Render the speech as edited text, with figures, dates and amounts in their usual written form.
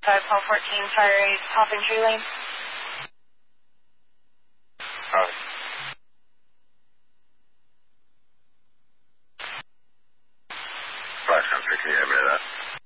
call 14, fire 8, hopping tree lane. Fox Country, can you hear me that?